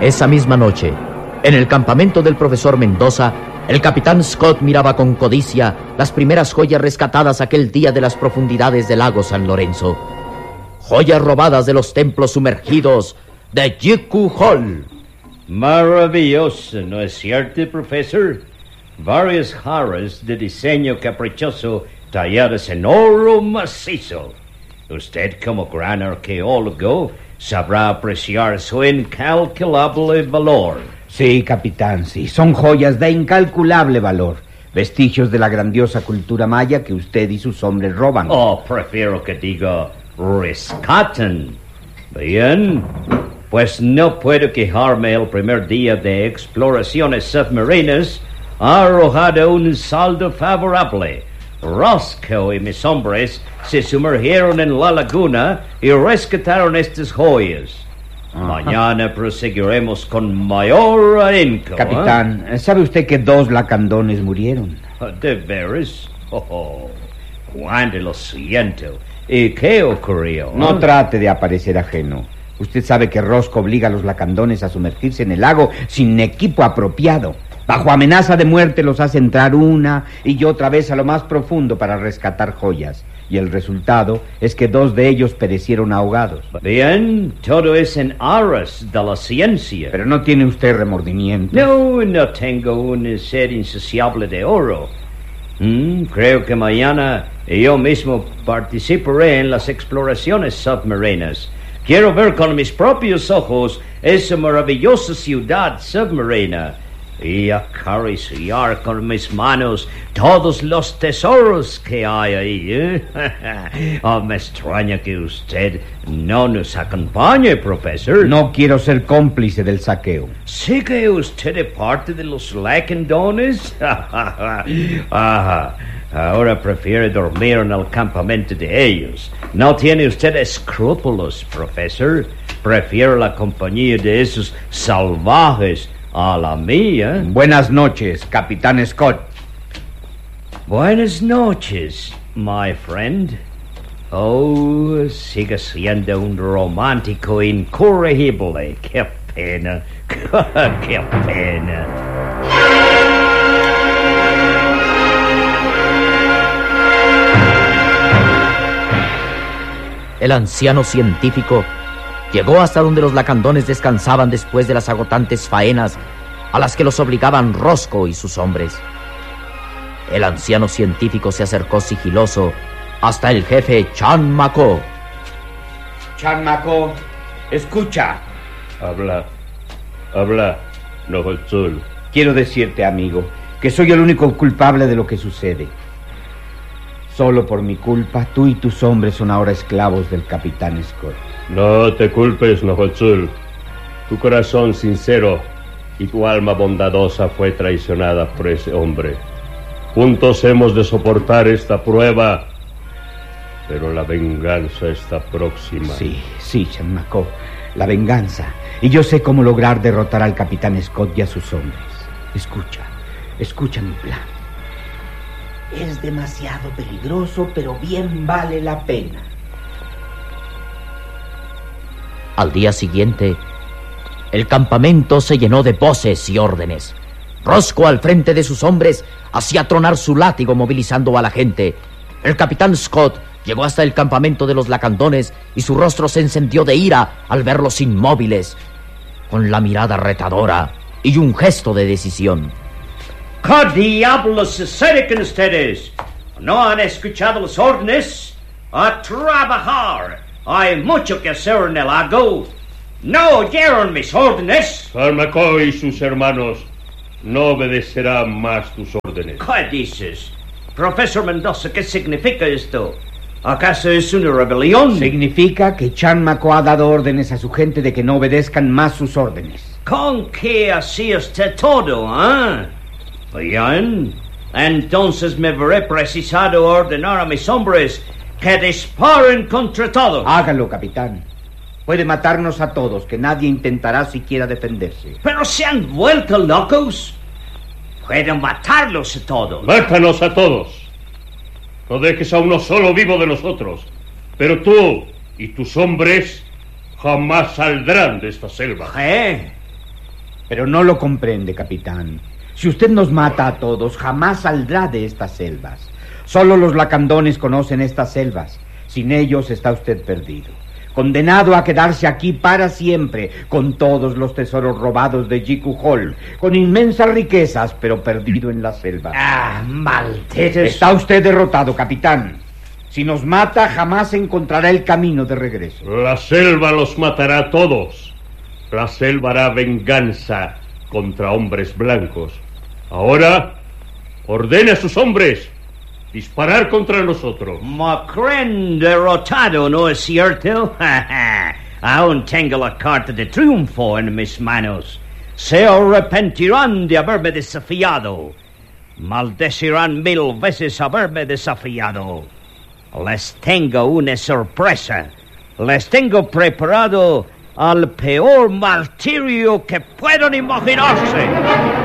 Esa misma noche, en el campamento del profesor Mendoza, el capitán Scott miraba con codicia las primeras joyas rescatadas aquel día de las profundidades del lago San Lorenzo. Joyas robadas de los templos sumergidos de Jiku Hall. Maravilloso, ¿no es cierto, profesor? Varias jarras de diseño caprichoso talladas en oro macizo. Usted, como gran arqueólogo, sabrá apreciar su incalculable valor. Sí, capitán, sí. Son joyas de incalculable valor. Vestigios de la grandiosa cultura maya que usted y sus hombres roban. Oh, prefiero que diga rescatan. Bien, pues no puedo quejarme. El primer día de exploraciones submarinas ha arrojado un saldo favorable. Roscoe y mis hombres se sumergieron en la laguna y rescataron estas joyas. Mañana proseguiremos con mayor ahínco. Capitán, ¿sabe usted que 2 lacandones murieron? ¿De veras? Oh, cuánto lo siento. ¿Y qué ocurrió? No trate de aparecer ajeno. Usted sabe que Roscoe obliga a los lacandones a sumergirse en el lago sin equipo apropiado. Bajo amenaza de muerte los hace entrar una y otra vez a lo más profundo para rescatar joyas. Y el resultado es que 2 de ellos perecieron ahogados. Bien, todo es en aras de la ciencia. Pero no tiene usted remordimiento. No tengo un sed insaciable de oro. Creo que mañana yo mismo participaré en las exploraciones submarinas. Quiero ver con mis propios ojos esa maravillosa ciudad submarina y acariciar con mis manos todos los tesoros que hay ahí. Me extraña que usted no nos acompañe, profesor. No quiero ser cómplice del saqueo. ¿Sigue usted de parte de los lacandones? Ahora prefiere dormir en el campamento de ellos. No tiene usted escrúpulos, profesor. Prefiero la compañía de esos salvajes a la mía. Buenas noches, capitán Scott. Buenas noches, my friend. Oh, sigue siendo un romántico incorregible. Qué pena. Qué pena. El anciano científico llegó hasta donde los lacandones descansaban después de las agotantes faenas a las que los obligaban Roscoe y sus hombres. El anciano científico se acercó sigiloso hasta el jefe Chan Mako. Chan Mako, escucha. Habla, Nohotzul. Quiero decirte, amigo, que soy el único culpable de lo que sucede. Solo por mi culpa, tú y tus hombres son ahora esclavos del capitán Scott. No te culpes, Nohotzul. Tu corazón sincero y tu alma bondadosa fue traicionada por ese hombre. Juntos hemos de soportar esta prueba, pero la venganza está próxima. Sí, Chan Mako, la venganza. Y yo sé cómo lograr derrotar al capitán Scott y a sus hombres. Escucha mi plan. Es demasiado peligroso, pero bien vale la pena. Al día siguiente, el campamento se llenó de voces y órdenes. Roscoe, al frente de sus hombres, hacía tronar su látigo movilizando a la gente. El capitán Scott llegó hasta el campamento de los lacandones y su rostro se encendió de ira al verlos inmóviles, con la mirada retadora y un gesto de decisión. ¿Qué diablos sucede con ustedes? ¿No han escuchado las órdenes? ¡A trabajar! Hay mucho que hacer en el lago. ¿No oyeron mis órdenes? Chan Mako y sus hermanos no obedecerán más tus órdenes. ¿Qué dices? Profesor Mendoza, ¿qué significa esto? ¿Acaso es una rebelión? Significa que Chan Mako ha dado órdenes a su gente de que no obedezcan más sus órdenes. ¿Con qué hacía usted todo, Bien, entonces me veré precisado ordenar a mis hombres que disparen contra todos. Hágalo, capitán. Puede matarnos a todos, que nadie intentará siquiera defenderse. Pero se han vuelto locos. Pueden matarlos a todos. ¡Mátanos a todos! No dejes a uno solo vivo de nosotros. Pero tú y tus hombres jamás saldrán de esta selva. Pero no lo comprende, capitán. Si usted nos mata a todos, jamás saldrá de estas selvas. Solo los lacandones conocen estas selvas. Sin ellos está usted perdido. Condenado a quedarse aquí para siempre, con todos los tesoros robados de Jiku Hall, con inmensas riquezas, pero perdido en la selva. ¡Ah, malditos! Está usted derrotado, capitán. Si nos mata, jamás encontrará el camino de regreso. La selva los matará a todos. La selva hará venganza contra hombres blancos. Ahora, ordene a sus hombres disparar contra nosotros. Macren derrotado, ¿no es cierto? Aún tengo la carta de triunfo en mis manos. Se arrepentirán de haberme desafiado. Maldecirán 1000 veces haberme desafiado. Les tengo una sorpresa. Les tengo preparado al peor martirio que puedan imaginarse.